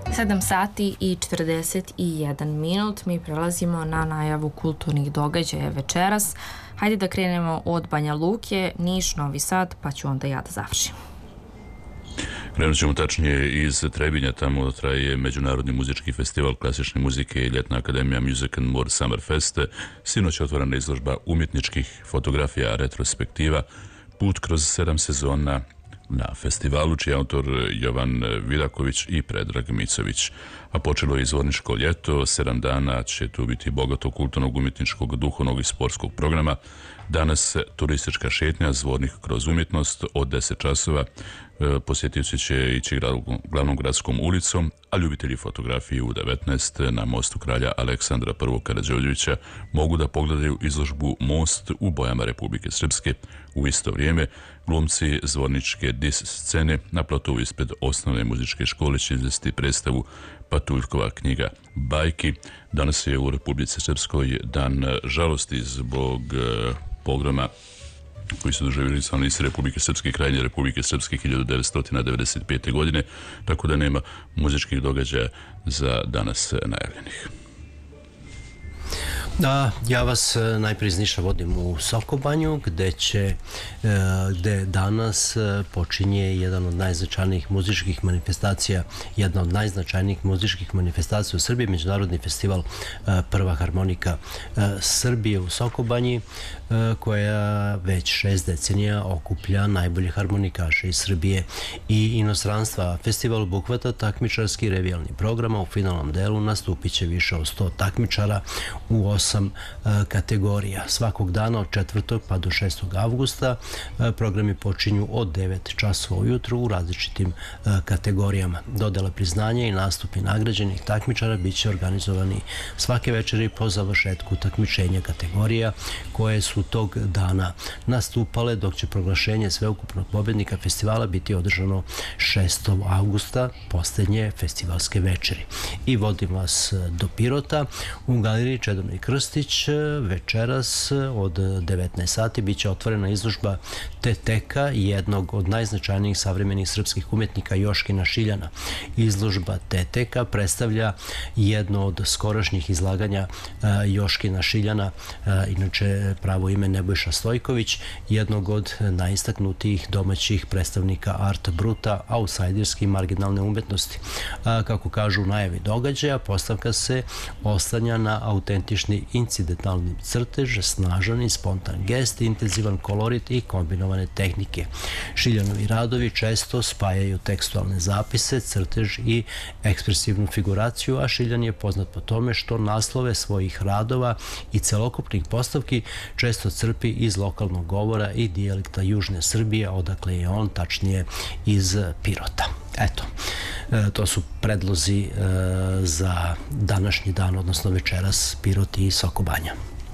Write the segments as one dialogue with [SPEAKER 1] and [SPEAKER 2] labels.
[SPEAKER 1] 7 sati i 41 minut. Mi prelazimo na najavu kulturnih događaja večeras. Hajde da krenemo od Banja Luke, Niš, Novi Sad, pa ću onda ja da završim.
[SPEAKER 2] Krenut ćemo tačnije iz Trebinja, tamo traje Međunarodni muzički festival klasične muzike i Ljetna akademija Music and More Summer Fest. Sinoć je otvorena izložba umjetničkih fotografija retrospektiva Put kroz 7 sezona na festivalu, čiji je autor Jovan Vidaković i Predrag Micović. A počelo je izvorničko ljeto, 7 dana će tu biti bogato kulturnog, umjetničkog, duhovnog i sportskog programa. Danas turistička šetnja Zvornik kroz umjetnost od 10 časova. Posjetioci će ići glavnom gradskom ulicom, a ljubitelji fotografije u 19 na mostu kralja Aleksandra I. Karađorđevića mogu da pogledaju izložbu Most u bojama Republike Srpske. U isto vrijeme glumci zvorničke dis scene na platovu ispred osnovne muzičke škole će izvesti predstavu Patuljkova knjiga bajki. Danas je u Republici Srpskoj dan žalosti zbog pogroma koji su doživjeli stanovnici Republike Srpske i Krajine Republike Srpske 1995. godine, tako da nema muzičkih događaja za danas najavljenih.
[SPEAKER 3] Ja vas najprije iz Niša vodim u Sokobanju, gde danas počinje jedan od najznačajnijih muzičkih manifestacija, jedna od najznačajnijih muzičkih manifestacija u Srbiji, Međunarodni festival Prva harmonika Srbije u Sokobanji, koja već 6 decenija okuplja najbolje harmonikaše iz Srbije i inostranstva. Festival obuhvata takmičarski i revijalni program, a u finalnom delu nastupit će više od 100 takmičara u 8 kategorija. Svakog dana od 4. pa do 6. avgusta programi počinju od 9 časova ujutru u različitim kategorijama. Dodela priznanja i nastupi nagrađenih takmičara bit će organizovani svake večeri po završetku takmičenja kategorija koje su tog dana nastupale, dok će proglašenje sveukupnog pobjednika festivala biti održano 6. avgusta, posljednje festivalske večeri. I vodim vas do Pirota. U galeriji Čedomir Krstić večeras od 19 sati bit će otvorena izložba Teteka, jednog od najznačajnijih savremenih srpskih umjetnika Joškina Šiljana. Izložba Teteka predstavlja jedno od skorašnjih izlaganja Joškina Šiljana, inače pravo ime Nebojša Stojković, jednog od najistaknutijih domaćih predstavnika art bruta, outsiderske i marginalne umjetnosti. Kako kažu u najavi događaja, postavka se oslanja na autentični incidentalni crtež, snažan i spontan gest, intenzivan kolorit i kombinovane tehnike. Šiljanovi radovi često spajaju tekstualne zapise, crtež i ekspresivnu figuraciju, a Šiljan je poznat po tome što naslove svojih radova i celokupnih postavki često crpi iz lokalnog govora i dijalekta Južne Srbije, odakle je on, tačnije iz Pirota. Eto, to su predlozi za današnji dan, odnosno večeras, Pirot i Sokobanja.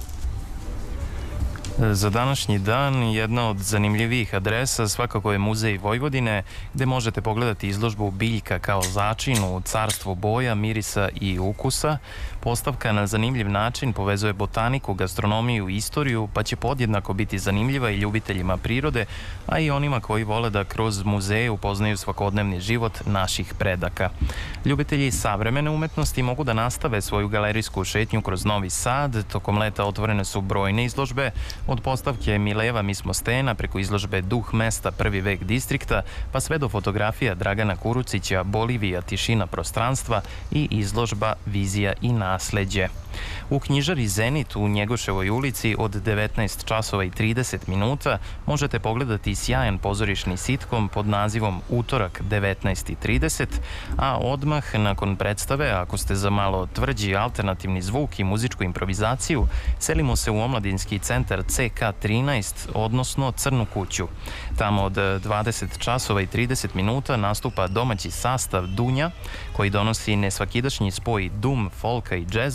[SPEAKER 4] Za današnji dan jedna od zanimljivijih adresa svakako je Muzej Vojvodine, gde možete pogledati izložbu Biljka kao začin u carstvu boja, mirisa i ukusa. Postavka na zanimljiv način povezuje botaniku, gastronomiju i istoriju, pa će podjednako biti zanimljiva i ljubiteljima prirode, a i onima koji vole da kroz muzeje upoznaju svakodnevni život naših predaka. Ljubitelji savremene umetnosti mogu da nastave svoju galerijsku šetnju kroz Novi Sad. Tokom leta otvorene su brojne izložbe, od postavke Mileva mi smo stena preko izložbe Duh mesta prvi vek distrikta, pa sve do fotografija Dragana Kurucića Bolivija tišina prostranstva i izložba Vizija i nasleđe. U knjižari Zenit u Njegoševoj ulici od 19 časova i 30 minuta možete pogledati sjajan pozorišni sitkom pod nazivom Utorak 19:30, a odmah nakon predstave, ako ste za malo tvrđi alternativni zvuk i muzičku improvizaciju, selimo se u omladinski centar CK13, odnosno Crnu kuću. Tamo od 20 časova i 30 minuta nastupa domaći sastav Dunja, koji donosi nesvakidašnji spoj dum, folka i džeza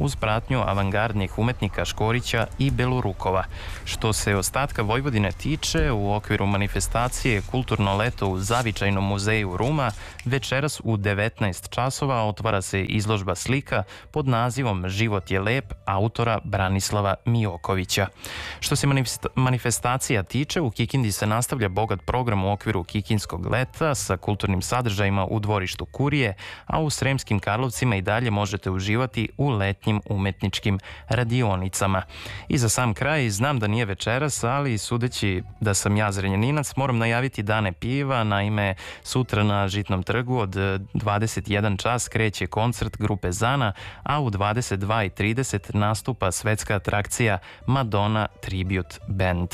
[SPEAKER 4] uz pratnju avangardnih umetnika Škorića i Belorukova. Što se ostatka Vojvodine tiče, u okviru manifestacije Kulturno leto u Zavičajnom muzeju Ruma, večeras u 19 časova otvara se izložba slika pod nazivom Život je lep autora Branislava Mijokovića. Što se manifestacija tiče, u Kikindi se nastavlja bogat program u okviru Kikinskog leta sa kulturnim sadržajima u dvorištu Kurije, a u Sremskim Karlovcima i dalje možete uživati u letnjim umetničkim radionicama. I za sam kraj, znam da nije večeras, ali sudeći da sam ja Zrenjaninac, moram najaviti dane piva. Naime, sutra na Žitnom trgu od 21 čas kreće koncert grupe Zana, a u 22:30 nastupa svetska atrakcija Madonna Tribute Band.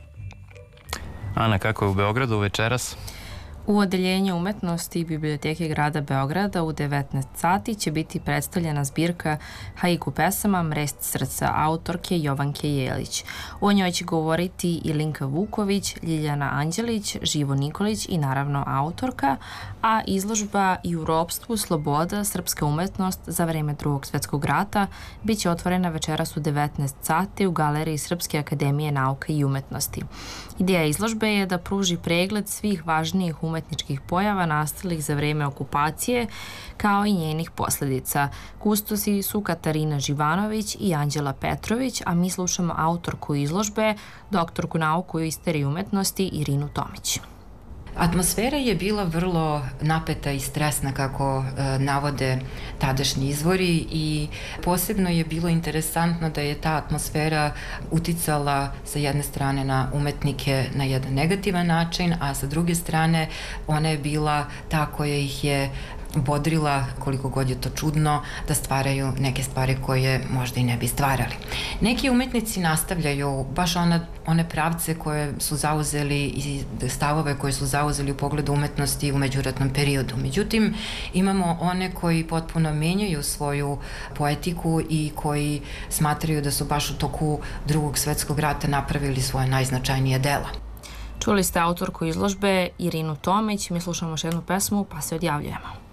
[SPEAKER 4] Ana, kako je u Beogradu večeras?
[SPEAKER 1] U Odeljenju umetnosti Biblioteke grada Beograda u 19 sati će biti predstavljena zbirka haiku pesama Mrest srca autorke Jovanke Jelić. O njoj će govoriti i Linka Vuković, Ljiljana Anđelić, Živo Nikolić i naravno autorka, a izložba I u ropstvu sloboda, srpska umetnost za vreme Drugog svjetskog rata bit će otvorena večeras u 19 sati u Galeriji Srpske akademije nauka i umetnosti. Ideja izložbe je da pruži pregled svih važnijih umetničkih pojava nastalih za vreme okupacije, kao i njenih posljedica. Kustosi su Katarina Živanović i Anđela Petrović, a mi slušamo autorku izložbe, doktorku nauku i istoriji umetnosti Irinu Tomić.
[SPEAKER 5] Atmosfera je bila vrlo napeta i stresna, kako navode tadašnji izvori, i posebno je bilo interesantno da je ta atmosfera uticala sa jedne strane na umetnike na jedan negativan način, a sa druge strane ona je bila ta koja ih je bodrila, koliko god je to čudno, da stvaraju neke stvari koje možda i ne bi stvarali. Neki umetnici nastavljaju baš one pravce koje su zauzeli i stavove koje su zauzeli u pogledu umetnosti u međuratnom periodu. Međutim, imamo one koji potpuno menjaju svoju poetiku i koji smatraju da su baš u toku Drugog svjetskog rata napravili svoje najznačajnije dela.
[SPEAKER 1] Čuli ste autorku izložbe Irinu Tomić, mi slušamo još jednu pesmu pa se odjavljujemo.